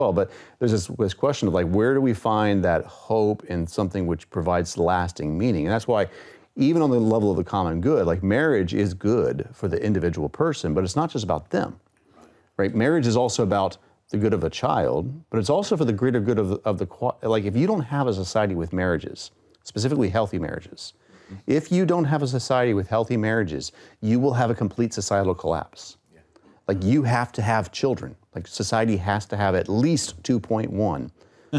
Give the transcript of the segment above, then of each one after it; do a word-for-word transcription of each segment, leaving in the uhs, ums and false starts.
well, but there's this, this question of like, where do we find that hope in something which provides lasting meaning? And that's why, even on the level of the common good, like marriage is good for the individual person, but it's not just about them, right? Marriage is also about the good of a child, but it's also for the greater good of the, of the, like if you don't have a society with marriages, specifically healthy marriages, mm-hmm. if you don't have a society with healthy marriages, you will have a complete societal collapse. Yeah. Like you have to have children. Like society has to have at least two point one.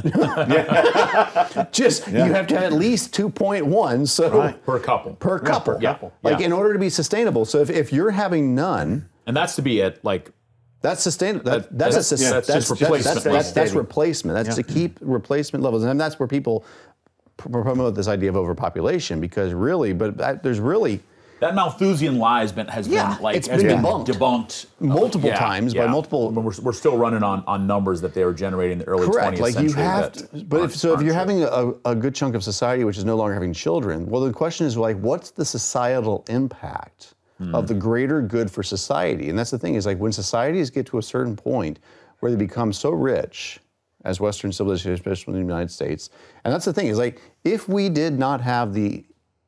Just, yeah. you have to have at least two point one. So right. Per couple. Per couple. Yeah. Yeah. Like yeah. in order to be sustainable. So if, if you're having none. And that's to be at like. That's sustainable. That, that's, that's, a, yeah, that's, that's replacement. That's, that's, that's, that's replacement. That's yeah. to keep replacement levels. And that's where people promote this idea of overpopulation because really, but that, there's really. That Malthusian lie has been, has yeah, been like it's has been been debunked, debunked multiple yeah, times yeah. by multiple. We're, we're still running on, on numbers that they were generating in the early Correct. twentieth Like century. You have to, but if, so if you're having a, a good chunk of society which is no longer having children, well, the question is like, what's the societal impact hmm. of the greater good for society? And that's the thing is like when societies get to a certain point where they become so rich, as Western civilization, especially in the United States, and that's the thing is like if we did not have the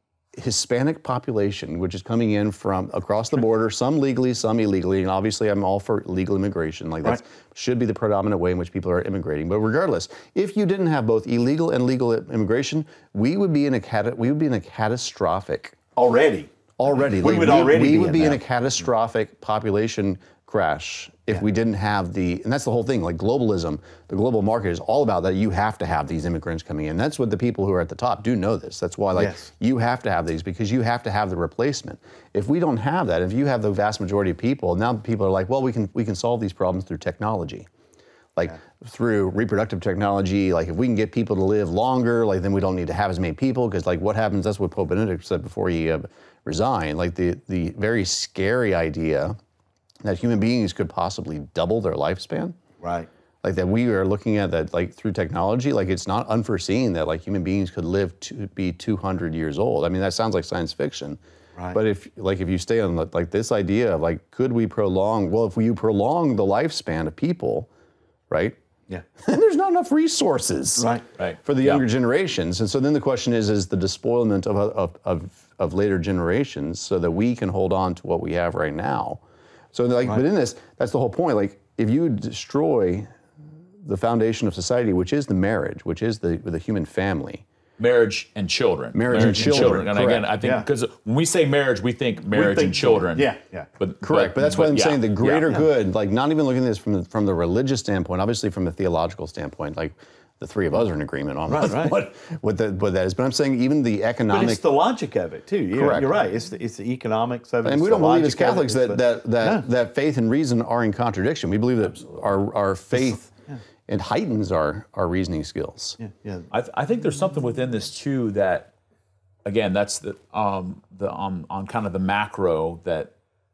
Hispanic population, which is coming in from across the border, some legally, some illegally, and obviously I'm all for legal immigration. Like that right. should be the predominant way in which people are immigrating. But regardless, if you didn't have both illegal and legal immigration, we would be in a cat- we would be in a catastrophic already. Already, we like, would we, already we be would in be that. in a catastrophic population crash if yeah. we didn't have the, and that's the whole thing, like globalism, the global market is all about that. You have to have these immigrants coming in. That's what the people who are at the top do know this. That's why like yes. you have to have these because you have to have the replacement. If we don't have that, if you have the vast majority of people, now people are like, well, we can we can solve these problems through technology. Like yeah. through reproductive technology, like if we can get people to live longer, like then we don't need to have as many people because like what happens, that's what Pope Benedict said before he uh, resigned, like the, the very scary idea that human beings could possibly double their lifespan. Right. Like that we are looking at that like through technology, like it's not unforeseen that like human beings could live to be two hundred years old. I mean, that sounds like science fiction. Right. But if like if you stay on like this idea of like, could we prolong, well, if you prolong the lifespan of people, right? Yeah. And there's not enough resources right. Right. for the yeah. younger generations. And so then the question is, is the despoilment of, of, of, of later generations so that we can hold on to what we have right now. So like, right. but in this, that's the whole point. Like if you destroy the foundation of society, which is the marriage, which is the, the human family. Marriage and children. Marriage, marriage and, children. and children. And again, I think because yeah. when we say marriage, we think marriage we think and children. Yeah, yeah. But, Correct. But, but that's but, what I'm yeah. saying. The greater yeah. good, like not even looking at this from the, from the religious standpoint, obviously from the theological standpoint, like the three of us are in agreement on right, what, right. what, what, the, what that is. But I'm saying even the economic. But it's the logic of it too. You're, Correct. You're right. It's the, it's the economics of it. And it's we don't believe as logic of it, Catholics that, the- that, that, Yeah. that faith and reason are in contradiction. We believe that our, our faith Yeah. it heightens our, our reasoning skills. Yeah, yeah. I, th- I think there's something within this too that, again, that's the um, the um, on kind of the macro that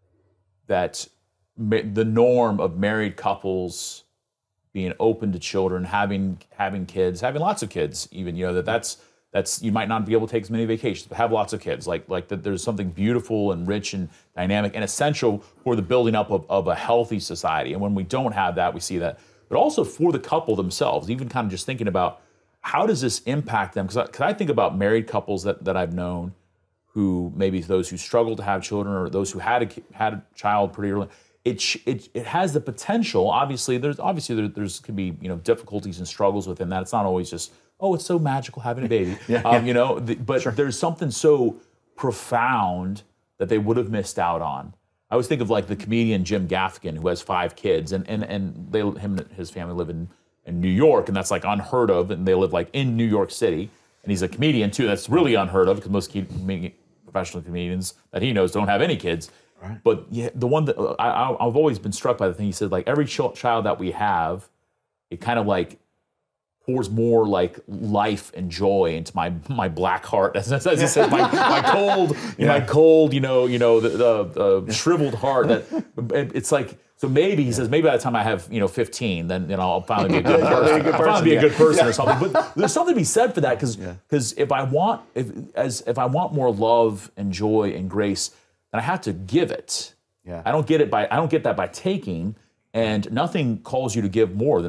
that ma- the norm of married couples being open to children, having having kids, having lots of kids, even you know that that's that's you might not be able to take as many vacations, but have lots of kids. Like like that, there's something beautiful and rich and dynamic and essential for the building up of, of a healthy society. And when we don't have that, we see that. But also for the couple themselves, even kind of just thinking about how does this impact them? Because I, I think about married couples that, that I've known who maybe those who struggle to have children or those who had a, had a child pretty early. It, it it has the potential. Obviously, there's obviously there, there's could be you know difficulties and struggles within that. It's not always just oh, it's so magical having a baby. yeah, um, yeah. You know, the, but Sure. there's something so profound that they would have missed out on. I always think of like the comedian Jim Gaffigan who has five kids, and and and they him and his family live in. in New York, and that's like unheard of, and they live like in New York City, and he's a comedian too. That's really unheard of because most com- professional comedians that he knows don't have any kids. Right. But yeah, the one that I, I, I've always been struck by the thing he said, like every ch- child that we have, it kind of like pours more like life and joy into my my black heart, as, as he said, my, my cold, Yeah. my cold, you know, you know, the, the, the shriveled heart. That it, it's like. So maybe he says maybe by the time I have you know fifteen, then you know I'll finally be a good person. I'll finally be a good person or something. But there's something to be said for that because because Yeah. if I want if as if I want more love and joy and grace, then I have to give it. Yeah. I don't get it by I don't get that by taking, and nothing calls you to give more than